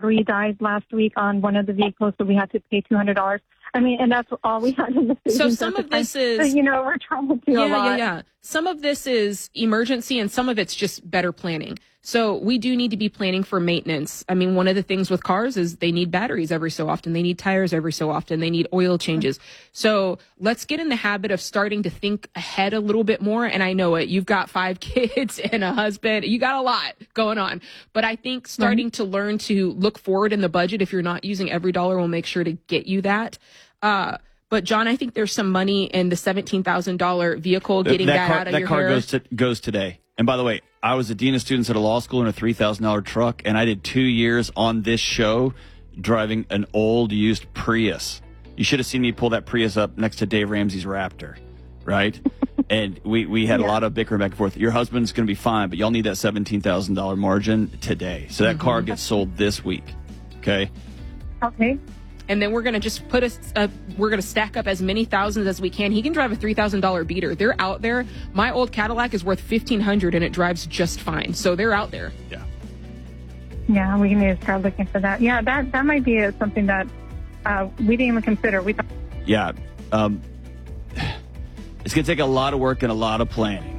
battery died last week on one of the vehicles, so we had to pay $200. I mean, and that's all we had in the savings. So some of this is, so, we're trying to do a lot. Yeah. Some of this is emergency and some of it's just better planning. So we do need to be planning for maintenance. I mean, one of the things with cars is they need batteries every so often. They need tires every so often. They need oil changes. So let's get in the habit of starting to think ahead a little bit more. And I know it. You've got 5 kids and a husband. You got a lot going on. But I think starting to learn to look forward in the budget, if you're not using every dollar, will make sure to get you that. But John, I think there's some money in the $17,000 vehicle getting that out of your hair. That car goes today. And by the way, I was a dean of students at a law school in a $3,000 truck, and I did 2 years on this show driving an old used Prius. You should have seen me pull that Prius up next to Dave Ramsey's Raptor, right? And we had a lot of bickering back and forth. Your husband's going to be fine, but y'all need that $17,000 margin today. So that car gets sold this week, okay? Okay. And then we're going to just we're going to stack up as many thousands as we can. He can drive a $3,000 beater. They're out there. My old Cadillac is worth $1,500 and it drives just fine. So they're out there. Yeah. Yeah, we need to start looking for that. Yeah, that might be something that we didn't even consider. Yeah. It's going to take a lot of work and a lot of planning.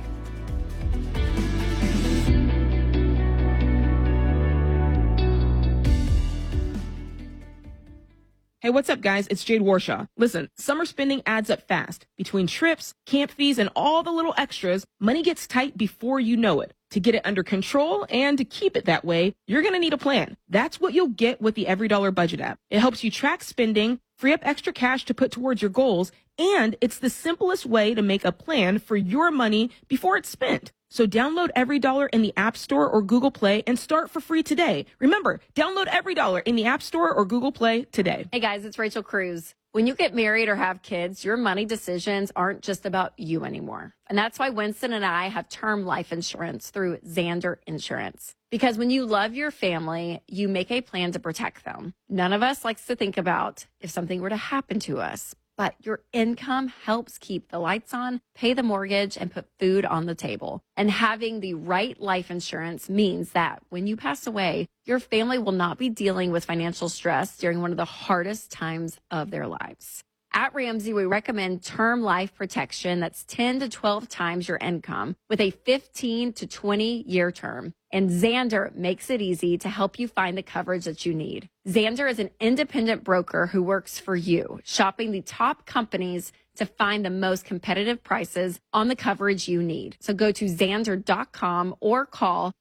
Hey, what's up, guys? It's Jade Warshaw. Listen, summer spending adds up fast. Between trips, camp fees, and all the little extras, money gets tight before you know it. To get it under control and to keep it that way, you're going to need a plan. That's what you'll get with the EveryDollar Budget app. It helps you track spending, free up extra cash to put towards your goals, and it's the simplest way to make a plan for your money before it's spent. So download EveryDollar in the App Store or Google Play and start for free today. Remember, download EveryDollar in the App Store or Google Play today. Hey guys, it's Rachel Cruz. When you get married or have kids, your money decisions aren't just about you anymore. And that's why Winston and I have term life insurance through Zander Insurance. Because when you love your family, you make a plan to protect them. None of us likes to think about if something were to happen to us. But your income helps keep the lights on, pay the mortgage, and put food on the table. And having the right life insurance means that when you pass away, your family will not be dealing with financial stress during one of the hardest times of their lives. At Ramsey, we recommend term life protection that's 10 to 12 times your income with a 15 to 20-year term. And Zander makes it easy to help you find the coverage that you need. Zander is an independent broker who works for you, shopping the top companies to find the most competitive prices on the coverage you need. So go to Zander.com or call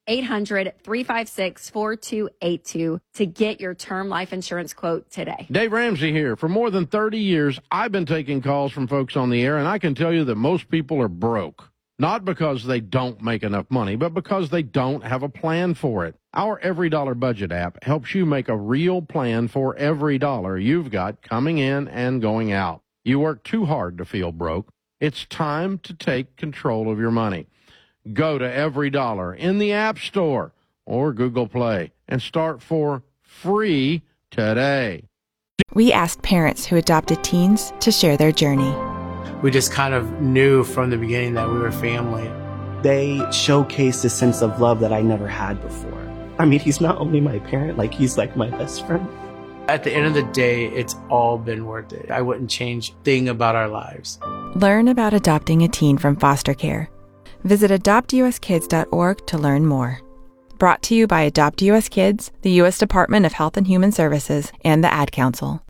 800-356-4282 to get your term life insurance quote today. Dave Ramsey here. For more than 30 years, I've been taking calls from folks on the air, and I can tell you that most people are broke. Not because they don't make enough money, but because they don't have a plan for it. Our EveryDollar Budget app helps you make a real plan for every dollar you've got coming in and going out. You work too hard to feel broke. It's time to take control of your money. Go to EveryDollar in the App Store or Google Play and start for free today. We asked parents who adopted teens to share their journey. We just kind of knew from the beginning that we were family. They showcased a sense of love that I never had before. I mean, he's not only my parent, he's like my best friend. At the end of the day, it's all been worth it. I wouldn't change a thing about our lives. Learn about adopting a teen from foster care. Visit adoptuskids.org to learn more. Brought to you by Adopt US Kids, the U.S. Department of Health and Human Services, and the Ad Council.